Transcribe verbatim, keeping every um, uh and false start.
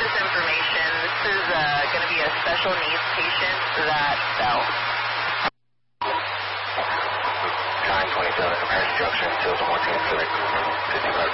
this information. This is uh, going to be a special needs patient that fell. nine twenty-seven, Comparison Junction, Tilson Martinez Civic, fifty-five